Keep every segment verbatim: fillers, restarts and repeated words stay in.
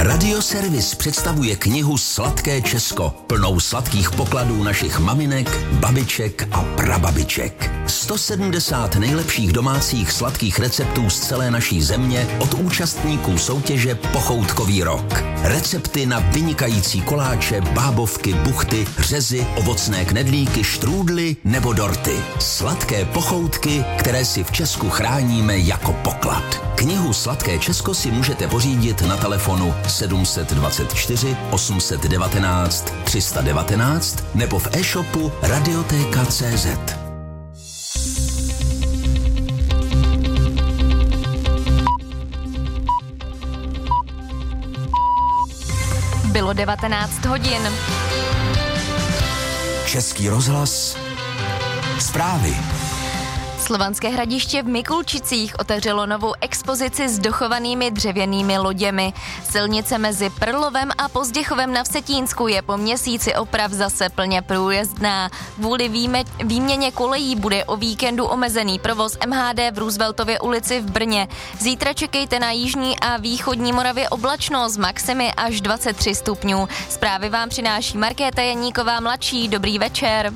Radioservis představuje knihu Sladké Česko, plnou sladkých pokladů našich maminek, babiček a prababiček. sto sedmdesát nejlepších domácích sladkých receptů z celé naší země od účastníků soutěže Pochoutkový rok. Recepty na vynikající koláče, bábovky, buchty, řezy, ovocné knedlíky, štrůdly nebo dorty. Sladké pochoutky, které si v Česku chráníme jako poklad. Knihu Sladké Česko si můžete pořídit na telefonu sedm dvacet čtyři osm set devatenáct tři sta devatenáct nebo v e-shopu radioteka tečka cé zet. Bylo devatenáct hodin. Český rozhlas. Zprávy. Slovanské hradiště v Mikulčicích otevřelo novou expozici s dochovanými dřevěnými loděmi. Silnice mezi Prlovem a Pozděchovem na Vsetínsku je po měsíci oprav zase plně průjezdná. Kvůli výjime, výměně kolejí bude o víkendu omezený provoz em há dé v Rooseveltově ulici v Brně. Zítra čekejte na jižní a východní Moravě oblačno s maximy až dvacet tři stupňů. Zprávy vám přináší Markéta Janíková mladší. Dobrý večer.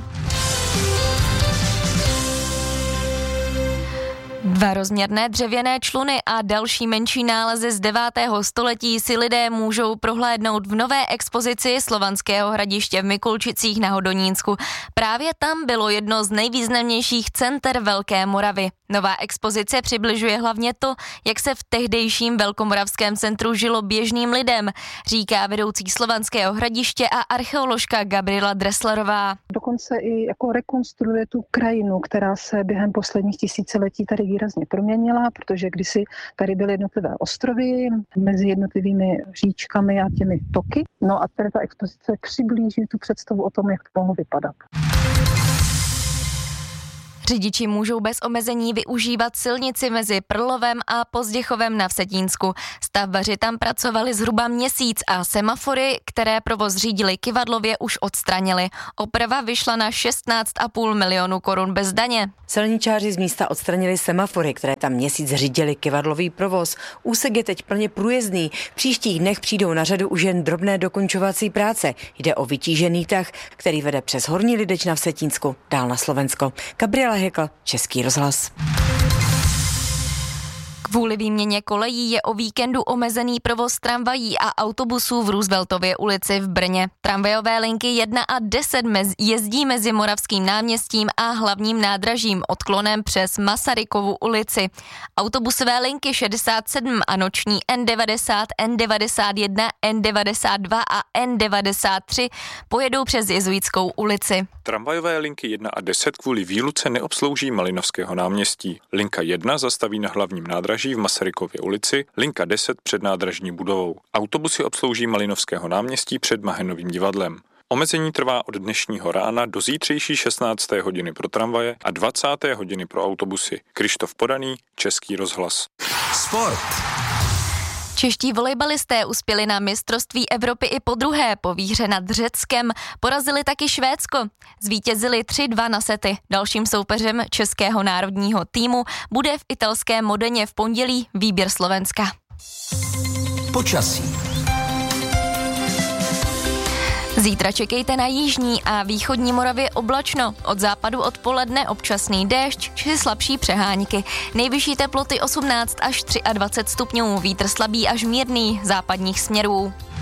Dva rozměrné dřevěné čluny a další menší nálezy z devátého století si lidé můžou prohlédnout v nové expozici Slovanského hradiště v Mikulčicích na Hodonínsku. Právě tam bylo jedno z nejvýznamnějších center Velké Moravy. Nová expozice přibližuje hlavně to, jak se v tehdejším velkomoravském centru žilo běžným lidem, říká vedoucí Slovanského hradiště a archeoložka Gabriela Dresslerová. Dokonce i jako rekonstruuje tu krajinu, která se během posledních tisíciletí tady výrazně proměnila, protože kdysi tady byly jednotlivé ostrovy mezi jednotlivými říčkami a těmi toky. No a tady ta expozice přiblíží tu představu o tom, jak to mohlo vypadat. Řidiči můžou bez omezení využívat silnici mezi Prlovem a Pozděchovem na Vsetínsku. Stavbaři tam pracovali zhruba měsíc a semafory, které provoz řídili kyvadlově, už odstranili. Oprava vyšla na šestnáct a půl milionu korun bez daně. Silničáři z místa odstranili semafory, které tam měsíc řídili kyvadlový provoz. Úsek je teď plně průjezdný. V příštích dnech přijdou na řadu už jen drobné dokončovací práce. Jde o vytížený tah, který vede přes Horní Lideč na Vsetínsku dál na Slovensko. Gabriela Hekl, Český rozhlas. Kvůli výměně kolejí je o víkendu omezený provoz tramvají a autobusů v Rooseveltově ulici v Brně. Tramvajové linky jedna a deset mez, jezdí mezi Moravským náměstím a hlavním nádražím odklonem přes Masarykovu ulici. Autobusové linky šedesát sedm a noční en devadesát, en devadesát jedna, en devadesát dva a en devadesát tři pojedou přes Jezuitskou ulici. Tramvajové linky jedna a deset kvůli výluce neobslouží Malinovského náměstí. Linka jedna zastaví na hlavním nádraží v Masarykově ulici, linka deset před nádražní budovou. Autobusy obslouží Malinovského náměstí před Mahenovým divadlem. Omezení trvá od dnešního rána do zítřejší šestnácté hodiny pro tramvaje a dvacáté hodiny pro autobusy. Krištof Podaný, Český rozhlas. Sport. Čeští volejbalisté uspěli na mistrovství Evropy i podruhé. Po výhře nad Řeckem porazili taky Švédsko. Zvítězili tři dva na sety. Dalším soupeřem českého národního týmu bude v italském Modeně v pondělí výběr Slovenska. Počasí. Zítra čekejte na jižní a východní Moravě oblačno. Od západu odpoledne občasný déšť či slabší přehánky. Nejvyšší teploty osmnáct až dvacet tři stupňů, vítr slabý až mírný západních směrů.